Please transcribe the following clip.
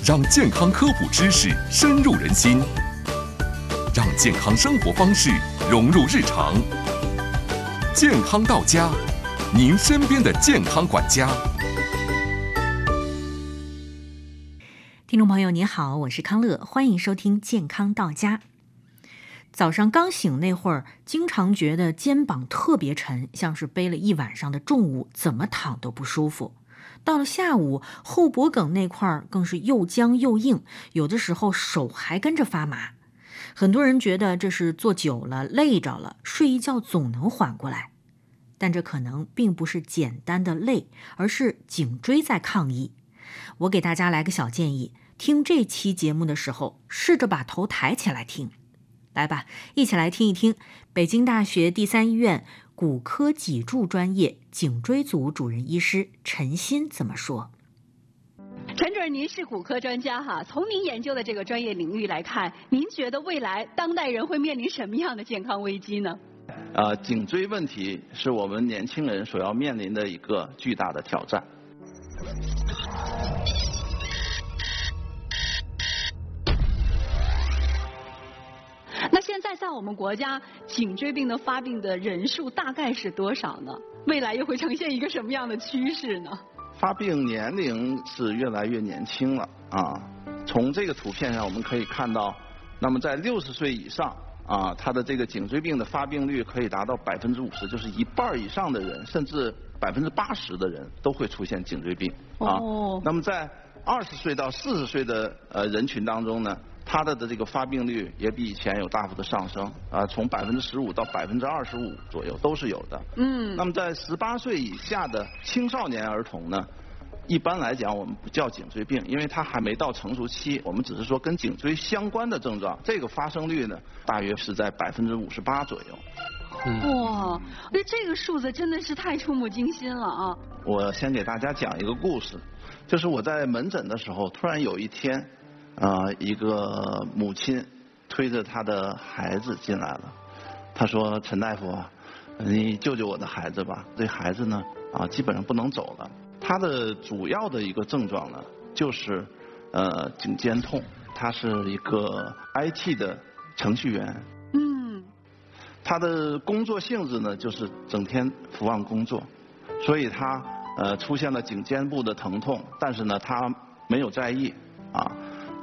让健康科普知识深入人心，让健康生活方式融入日常。健康到家，您身边的健康管家。 听众朋友您好，我是康乐，欢迎收听健康到家。早上刚醒那会儿，经常觉得肩膀特别沉，像是背了一晚上的重物，怎么躺都不舒服。到了下午，后脖梗那块更是又僵又硬，有的时候手还跟着发麻。很多人觉得这是坐久了累着了，睡一觉总能缓过来。但这可能并不是简单的累，而是颈椎在抗议。我给大家来个小建议，听这期节目的时候，试着把头抬起来听。来吧，一起来听一听北京大学第三医院骨科脊柱专业颈椎组主任医师陈鑫怎么说。 陈主任，您是骨科专家哈，从您研究的这个专业领域来看，您觉得未来当代人会面临什么样的健康危机呢？ 颈椎问题是我们年轻人所要面临的一个巨大的挑战。 那现在在我们国家，颈椎病的发病的人数大概是多少呢？未来又会呈现一个什么样的趋势呢？ 发病年龄是越来越年轻了啊。从这个图片上我们可以看到，那么在60岁以上啊，他的这个颈椎病的发病率可以达到50%，就是一半以上的人，甚至80%的人都会出现颈椎病啊。那么在20岁到40岁的人群当中呢，它的这个发病率也比以前有大幅的上升啊，从15%到25%左右都是有的。那么在18岁以下的青少年儿童呢，一般来讲我们不叫颈椎病，因为它还没到成熟期，我们只是说跟颈椎相关的症状，这个发生率呢大约是在58%左右。 哇，这个数字真的是太触目惊心了啊！ 我先给大家讲一个故事，就是我在门诊的时候，突然有一天一个母亲推着她的孩子进来了。她说：“陈大夫啊，你救救我的孩子吧，这孩子呢基本上不能走了。他的主要的一个症状呢就是颈肩痛。他是一个 IT 的程序员。他的工作性质呢就是整天伏案工作，所以他出现了颈肩部的疼痛，但是呢他没有在意啊。